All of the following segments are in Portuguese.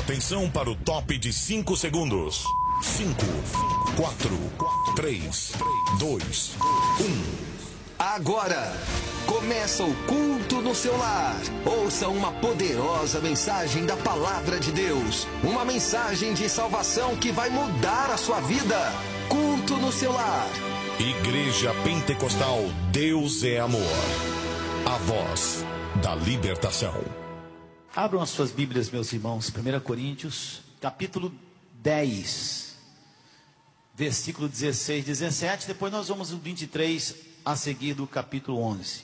Atenção para o top de 5 segundos. 5, 4, 3, 2, 1. Agora, começa o culto no seu lar. Ouça uma poderosa mensagem da Palavra de Deus. Uma mensagem de salvação que vai mudar a sua vida. Culto no seu lar. Igreja Pentecostal Deus é Amor. A voz da libertação. Abram as suas Bíblias, meus irmãos. 1 Coríntios, capítulo 10, versículo 16 e 17. Depois nós vamos no 23 a seguir do capítulo 11.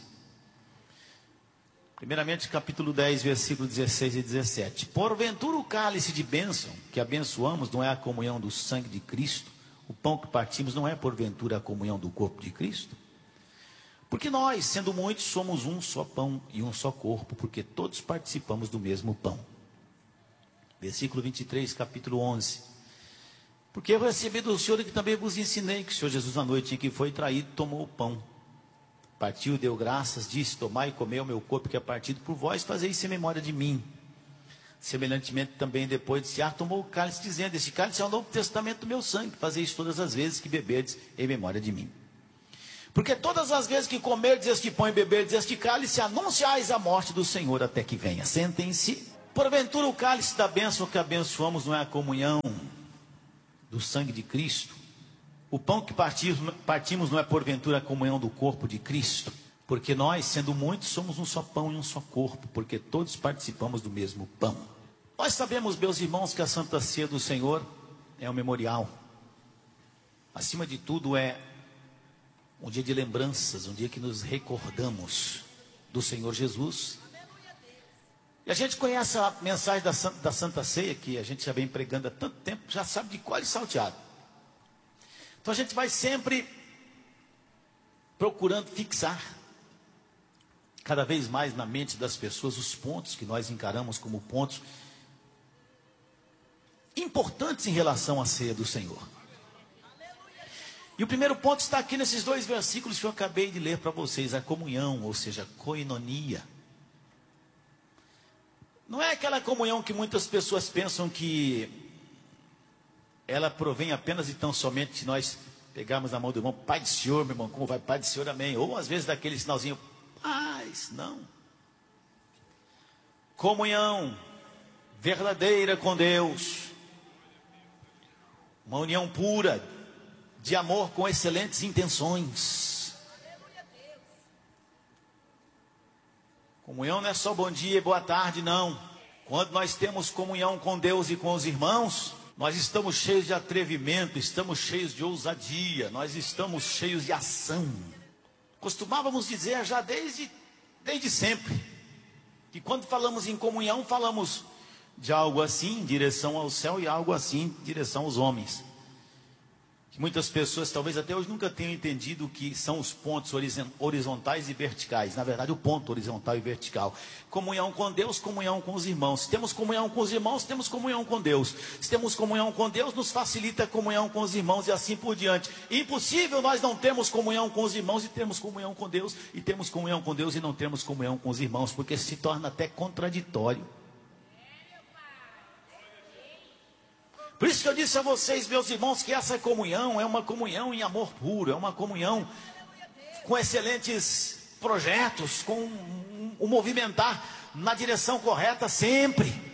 Primeiramente, capítulo 10, versículo 16 e 17. Porventura o cálice de bênção que abençoamos não é a comunhão do sangue de Cristo? O pão que partimos não é porventura a comunhão do corpo de Cristo? Porque nós, sendo muitos, somos um só pão e um só corpo, porque todos participamos do mesmo pão. Versículo 23, capítulo 11. Porque eu recebi do Senhor que também vos ensinei, que o Senhor Jesus, na noite em que foi traído, tomou o pão, partiu, deu graças, disse: tomai e comei o meu corpo que é partido por vós, fazei isso em memória de mim. Semelhantemente também depois de cear, tomou o cálice, dizendo: este cálice é o novo testamento do meu sangue, fazei isso todas as vezes que beberdes em memória de mim. Porque todas as vezes que comerdes este pão e beberdes este cálice, anunciais a morte do Senhor até que venha. Sentem-se. Porventura o cálice da bênção que abençoamos não é a comunhão do sangue de Cristo? O pão que partimos não é porventura a comunhão do corpo de Cristo? Porque nós, sendo muitos, somos um só pão e um só corpo, porque todos participamos do mesmo pão. Nós sabemos, meus irmãos, que a Santa Ceia do Senhor é um memorial. Acima de tudo é um dia de lembranças, um dia que nos recordamos do Senhor Jesus. E a gente conhece a mensagem da Santa Ceia, que a gente já vem pregando há tanto tempo, já sabe de qual e salteado. Então a gente vai sempre procurando fixar cada vez mais na mente das pessoas os pontos que nós encaramos como pontos importantes em relação à ceia do Senhor. E o primeiro ponto está aqui nesses dois versículos que eu acabei de ler para vocês: a comunhão, ou seja, koinonia. Não é aquela comunhão que muitas pessoas pensam que ela provém apenas e tão somente de nós pegarmos a mão do irmão: Pai do Senhor, meu irmão, como vai? Pai do Senhor, amém. Ou às vezes daquele sinalzinho: paz. Não. Comunhão verdadeira com Deus, uma união pura, de amor com excelentes intenções. Comunhão não é só bom dia e boa tarde, não. Quando nós temos comunhão com Deus e com os irmãos, nós estamos cheios de atrevimento, estamos cheios de ousadia, nós estamos cheios de ação. Costumávamos dizer já desde sempre, que quando falamos em comunhão, falamos de algo assim em direção ao céu e algo assim em direção aos homens. Que muitas pessoas talvez até hoje nunca tenham entendido o que são os pontos horizontais e verticais. Na verdade, o ponto horizontal e vertical: comunhão com Deus, comunhão com os irmãos. Se temos comunhão com os irmãos, temos comunhão com Deus. Se temos comunhão com Deus, nos facilita a comunhão com os irmãos, e assim por diante. Impossível nós não termos comunhão com os irmãos e termos comunhão com Deus, e temos comunhão com Deus e não termos comunhão com os irmãos, porque se torna até contraditório. Por isso que eu disse a vocês, meus irmãos, que essa comunhão é uma comunhão em amor puro, é uma comunhão com excelentes projetos, com o movimentar na direção correta sempre.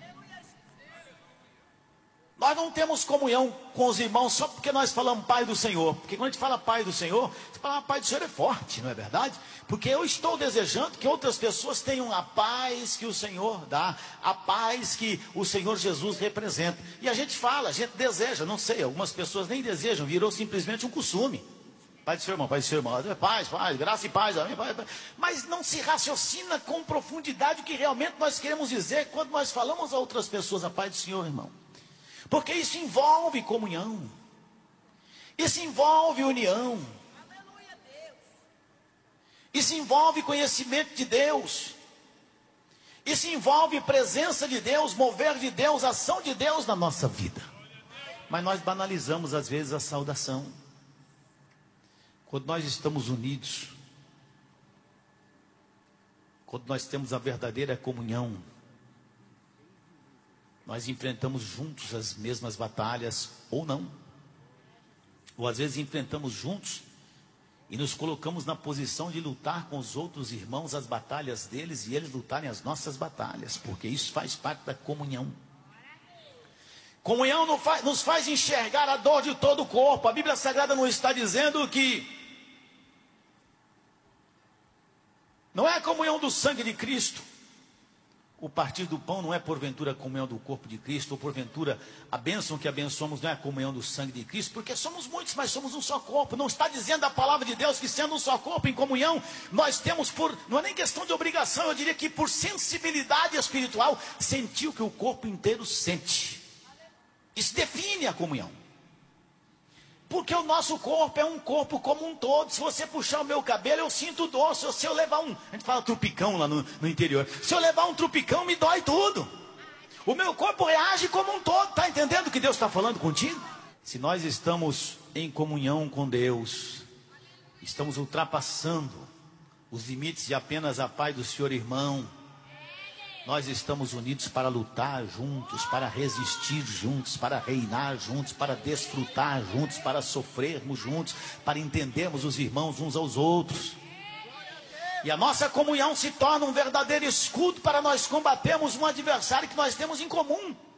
Nós não temos comunhão com os irmãos só porque nós falamos Pai do Senhor. Porque quando a gente fala Pai do Senhor, você fala Pai do Senhor é forte, não é verdade? Porque eu estou desejando que outras pessoas tenham a paz que o Senhor dá, a paz que o Senhor Jesus representa. E a gente fala, a gente deseja, não sei, algumas pessoas nem desejam, virou simplesmente um costume. Pai do Senhor, irmão, Pai do Senhor, irmão, paz, graça e paz, amém, paz. Mas não se raciocina com profundidade o que realmente nós queremos dizer quando nós falamos a outras pessoas a paz do Senhor, irmão. Porque isso envolve comunhão, isso envolve união, isso envolve conhecimento de Deus, isso envolve presença de Deus, mover de Deus, ação de Deus na nossa vida. Mas nós banalizamos às vezes a saudação. Quando nós estamos unidos, quando nós temos a verdadeira comunhão, Nós enfrentamos juntos as mesmas batalhas ou não. Ou às vezes enfrentamos juntos e nos colocamos na posição de lutar com os outros irmãos as batalhas deles e eles lutarem as nossas batalhas, porque isso faz parte da comunhão. Comunhão nos faz enxergar a dor de todo o corpo. A Bíblia Sagrada não está dizendo que não é a comunhão do sangue de Cristo. O partir do pão não é porventura a comunhão do corpo de Cristo, ou porventura a bênção que abençoamos não é a comunhão do sangue de Cristo, porque somos muitos, mas somos um só corpo. Não está dizendo a palavra de Deus que sendo um só corpo em comunhão, nós temos não é nem questão de obrigação, eu diria que por sensibilidade espiritual, sentir o que o corpo inteiro sente. Isso define a comunhão. Porque o nosso corpo é um corpo como um todo. Se você puxar o meu cabelo, eu sinto dor. Se eu levar a gente fala trupicão lá no interior. Se eu levar um trupicão, me dói tudo. O meu corpo reage como um todo. Está entendendo o que Deus está falando contigo? Se nós estamos em comunhão com Deus, estamos ultrapassando os limites de apenas a paz do Senhor, irmão. Nós estamos unidos para lutar juntos, para resistir juntos, para reinar juntos, para desfrutar juntos, para sofrermos juntos, para entendermos os irmãos uns aos outros. E a nossa comunhão se torna um verdadeiro escudo para nós combatermos um adversário que nós temos em comum.